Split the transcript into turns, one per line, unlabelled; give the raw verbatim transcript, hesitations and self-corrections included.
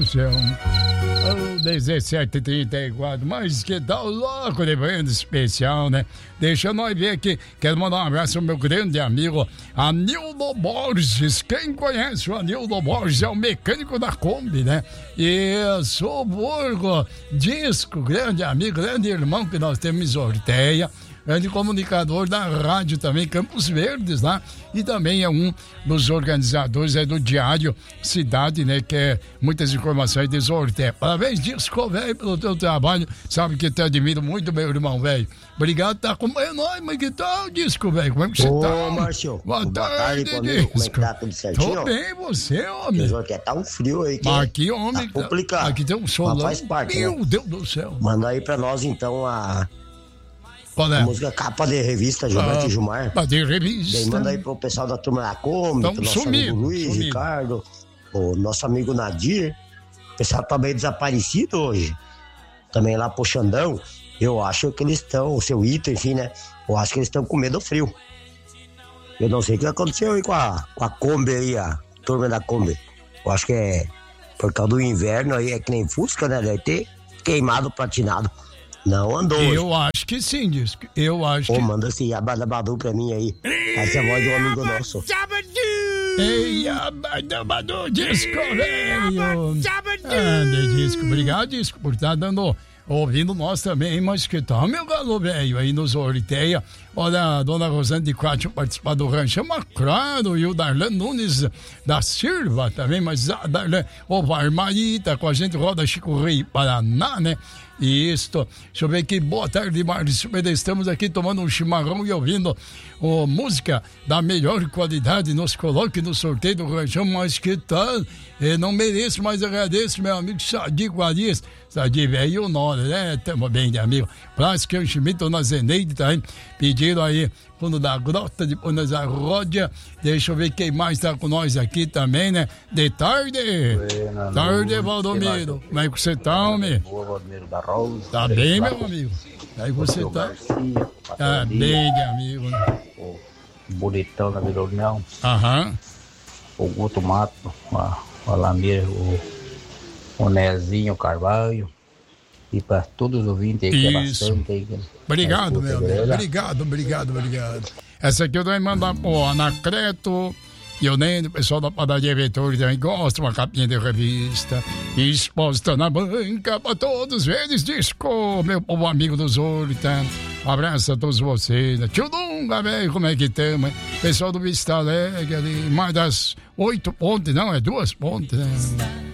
do céu. Oh, dezessete e trinta e quatro, mas que tal louco de banda especial, né? Deixa nós ver aqui. Quero mandar um abraço ao meu grande amigo Anildo Borges. Quem conhece o Anildo Borges é o mecânico da Kombi, né? E sou Burgo Disco, grande amigo, grande irmão que nós temos em Sorteia. Grande comunicador da rádio também, Campos Verdes, lá, e também é um dos organizadores é do Diário Cidade, né, que é muitas informações de Sorteio. Parabéns, Disco, velho, pelo teu trabalho, sabe que te admiro muito, meu irmão, velho. Obrigado por estar acompanhando nós, mas que tal, Disco, velho? Como é que você
Ô,
tá?
Ô, Márcio,
boa, boa tarde,
tarde Disco. Como é que tá, tudo certinho?
Tô bem, você, homem.
Que tá um frio aí, que
aqui, homem,
tá complicado.
Aqui tem um solão.
Mas faz parte,
meu
né?
Deus do céu.
Manda aí pra nós, então, a...
Qual é?
A música capa de revista, Gilberto
ah,
e Gilmar.
Capa de revista.
Daí manda aí pro pessoal da turma da Kombi,
então,
pro nosso
sumido,
amigo Luiz,
sumido.
Ricardo, o nosso amigo Nadir. O pessoal tá meio desaparecido hoje. Também lá pro Xandão. Eu acho que eles estão, o seu Ito, enfim, né? Eu acho que eles estão com medo do frio. Eu não sei o que aconteceu aí com a, com a Kombi aí, a turma da Kombi. Eu acho que é por causa do inverno aí, é que nem Fusca, né? Deve ter queimado, platinado. Não andou.
Eu
hoje.
acho que sim, Disco. Eu acho
Ô,
que...
manda esse Abadabadu pra mim aí. Essa é a voz do amigo nosso.
Ei, Abadabadu, Disco, velho. Ah, meu Disco, obrigado, Disco, por estar dando... Ouvindo nós também, mas que tal, meu galo velho, aí nos Sorteia. Olha, a dona Rosane de Quatro participar do rancho, mas claro, e o Darlan Nunes da Silva também, mas a Darlan, o Varmarita com a gente, Roda Chico Rei, Paraná, né? E isto, deixa eu ver aqui, boa tarde, Márcio, estamos aqui tomando um chimarrão e ouvindo oh, música da melhor qualidade, nos coloque no sorteio do ranchão, mas que tal? Eu não mereço, mas agradeço, meu amigo Sadi Guariz, Sadi velho, nós, né? Tamo bem de amigo. Plástico, Schmidt, Dona Zeneide também, pediram aí, fundo da grota de Buenos Aires, deixa eu ver quem mais tá com nós aqui também, né? De tarde,
Buena
tarde,
noite,
Valdomiro, como é que você tá, homem?
Boa, Valdomiro da Rosa.
Tá bem, meu amigo? Aí você tá? Tá bem, de amigo, né?
O bonitão da Vila União.
Aham.
O Guto Mato, a, a Lamir, o, o Nezinho Carvalho. E para todos os ouvintes aí, que é bastante aí. Que
obrigado, meu amigo.
beleza?
Obrigado, obrigado, obrigado. Essa aqui eu também mandar pro Anacreto. E eu nem, o pessoal da padaria Vettori também gosta, uma capinha de revista exposta na banca para todos eles, Disco, meu povo amigo dos Horta. Um abraço a todos vocês. Tio Dunga, velho, como é que estamos? Pessoal do Vista Alegre ali, mais das oito pontes, não, é duas pontes, né?